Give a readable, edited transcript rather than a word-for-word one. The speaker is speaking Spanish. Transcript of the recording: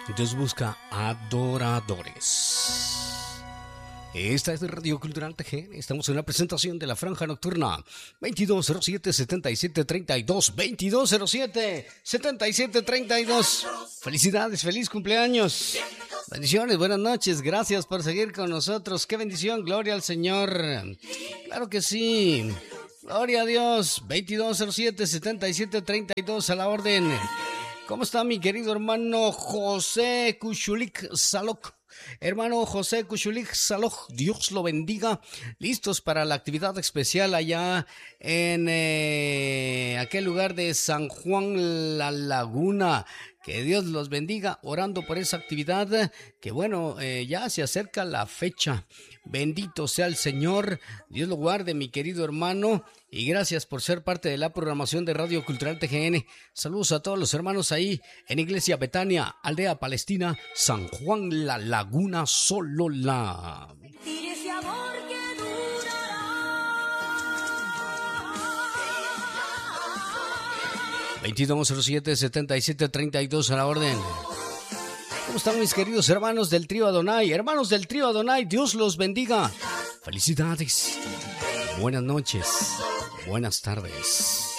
Dios busca adoradores. Esta es de Radio Cultural TGN. Estamos en la presentación de la Franja Nocturna 2207-7732 2207-7732. Felicidades, feliz cumpleaños. Bendiciones, buenas noches, gracias por seguir con nosotros. Qué bendición, gloria al Señor. Claro que sí. Gloria a Dios. 2207-7732 a la orden. ¿Cómo está mi querido hermano José Kuchulik Salok? Hermano José Kuchulik Salok, Dios lo bendiga. Listos para la actividad especial allá en aquel lugar de San Juan La Laguna. Que Dios los bendiga, orando por esa actividad, que bueno, ya se acerca la fecha. Bendito sea el Señor, Dios lo guarde, mi querido hermano, y gracias por ser parte de la programación de Radio Cultural TGN. Saludos a todos los hermanos ahí en Iglesia Betania, Aldea Palestina, San Juan La Laguna, Sololá. 2207-7732 a la orden. ¿Cómo están mis queridos hermanos del trío Adonai? Hermanos del trío Adonai, Dios los bendiga. Felicidades. Buenas noches. Buenas tardes.